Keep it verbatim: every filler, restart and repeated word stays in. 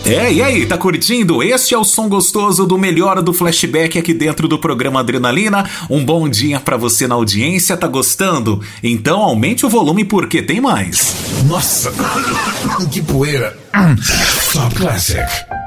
É, e aí, tá curtindo? Este é o som gostoso do melhor do flashback aqui dentro do programa Adrenalina. Um bom dia pra você na audiência, tá gostando? Então aumente o volume porque tem mais. Nossa, que poeira. Top Classic.